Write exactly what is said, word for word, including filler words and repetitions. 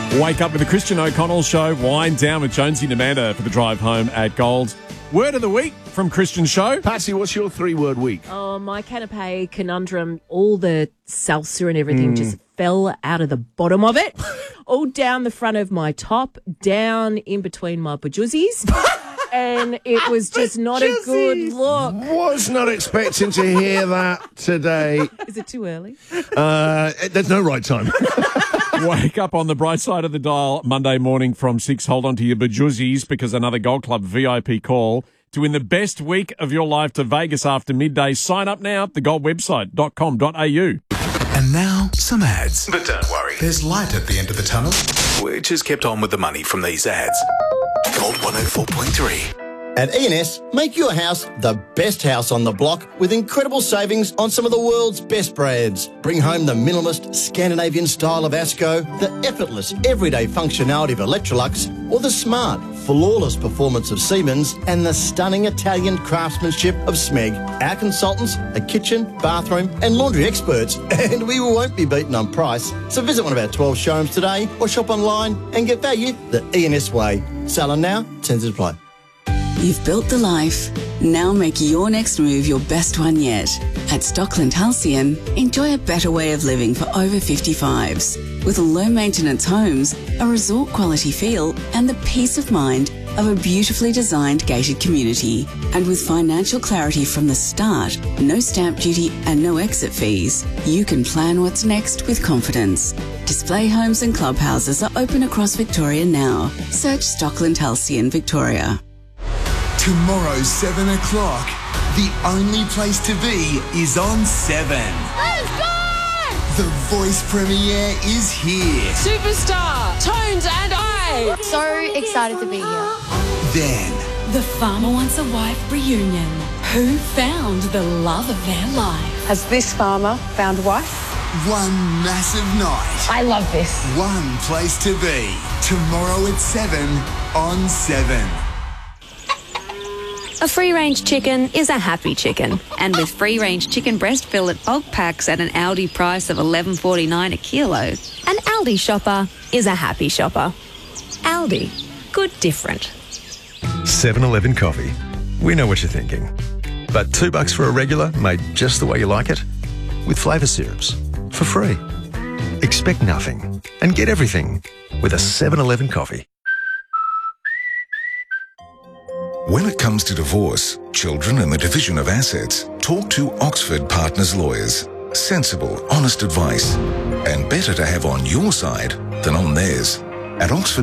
Wake up with the Christian O'Connell Show. Wind down with Jonesy and Amanda for the drive home at Gold. Word of the week from Christian Show. Patsy, what's your three-word week? Oh, my canapé conundrum, all the salsa and everything mm. just fell out of the bottom of it, all down the front of my top, down in between my bajuzzies. And it was just not a good look. Was not expecting to hear that today. Is it too early? Uh, there's no right time. Wake up on the bright side of the dial Monday morning from six. Hold on to your bajuzzies because another Gold Club V I P call to win the best week of your life to Vegas after midday. Sign up now at the gold website dot com dot a u. And now, some ads. But don't worry, there's light at the end of the tunnel. We're just kept on with the money from these ads. Gold one oh four point three. At E and S, make your house the best house on the block with incredible savings on some of the world's best brands. Bring home the minimalist Scandinavian style of Asco, the effortless everyday functionality of Electrolux, or the smart, flawless performance of Siemens and the stunning Italian craftsmanship of Smeg. Our consultants are kitchen, bathroom and laundry experts, and we won't be beaten on price. So visit one of our twelve showrooms today or shop online and get value the E and S way. Selling now, terms and apply. You've built the life. Now make your next move your best one yet. At Stockland Halcyon, enjoy a better way of living for over fifty-fives. With low-maintenance homes, a resort-quality feel, and the peace of mind of a beautifully designed gated community. And with financial clarity from the start, no stamp duty and no exit fees, you can plan what's next with confidence. Display homes and clubhouses are open across Victoria now. Search Stockland Halcyon Victoria. Tomorrow, seven o'clock, the only place to be is on seven. Let's go! The Voice premiere is here. Superstar, Tones and I. So excited to be here. Then, the Farmer Wants a Wife reunion. Who found the love of their life? Has this farmer found a wife? One massive night. I love this. One place to be. Tomorrow at seven on seven. A free-range chicken is a happy chicken. And with free-range chicken breast fillet bulk packs at an Aldi price of eleven forty-nine a kilo, an Aldi shopper is a happy shopper. Aldi. Good different. seven eleven coffee. We know what you're thinking. But two bucks for a regular made just the way you like it? With flavour syrups. For free. Expect nothing and get everything with a seven eleven coffee. When it comes to divorce, children and the division of assets, talk to Oxford Partners Lawyers. Sensible, honest advice. And better to have on your side than on theirs. At Oxford